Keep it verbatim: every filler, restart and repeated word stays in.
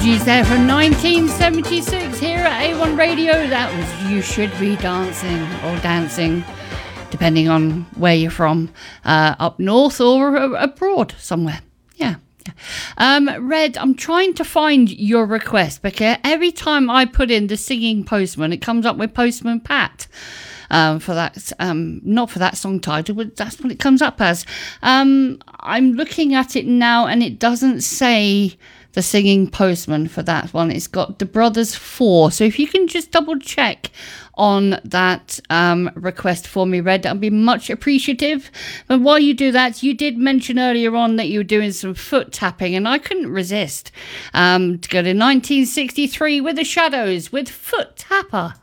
She's there from nineteen seventy-six here at A one Radio. That was You Should Be Dancing, or Dancing, depending on where you're from, uh, up north or abroad somewhere. Yeah. Um, Red, I'm trying to find your request because every time I put in the singing postman, it comes up with Postman Pat. Um, for that, um, not for that song title, but that's what it comes up as. Um, I'm looking at it now and it doesn't say the singing postman for that one. It's got the Brothers Four. So if you can just double check on that um, request for me, Red, I'd be much appreciative. But while you do that, you did mention earlier on that you were doing some foot tapping, and I couldn't resist um, to go to nineteen sixty-three with the Shadows with Foot Tapper.